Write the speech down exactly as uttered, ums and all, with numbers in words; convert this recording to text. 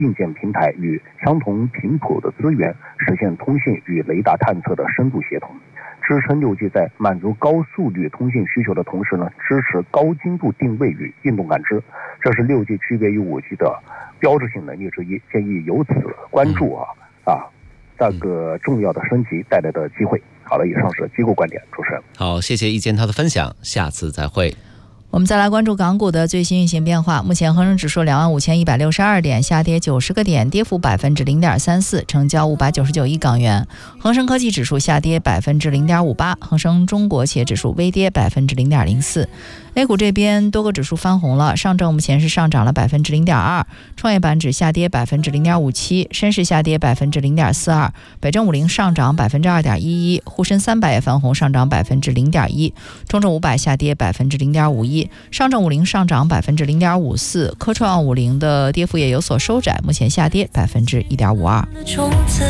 硬件平台与相同频谱的资源，实现通信与雷达探测的深度协同，支撑六 G 在满足高速率通信需求的同时呢，支持高精度定位与运动感知，这是六 G 区别于五 G 的标志性能力之一。建议由此关注啊啊这个重要的升级带来的机会。好了，以上是机构观点，主持人。 好，谢谢易建涛的分享，下次再会。 我们再来关注港股的最新运行变化。目前恒生指数两万五千一百六十二点，下跌九十个点，跌幅百分之零点三四，成交五百九十九亿港元。恒生科技指数下跌百分之零点五八，恒生中国企业指数微跌百分之零点零四。A 股这边多个指数翻红了，上证目前是上涨了百分之零点二，创业板指下跌百分之零点五七，深市下跌百分之零点四二，北证五零上涨百分之二点一一，沪深三百也翻红，上涨百分之零点一，中证五百下跌百分之零点五一，上证五零上涨百分之零点五四，科创五零的跌幅也有所收窄，目前下跌百分之一点五二。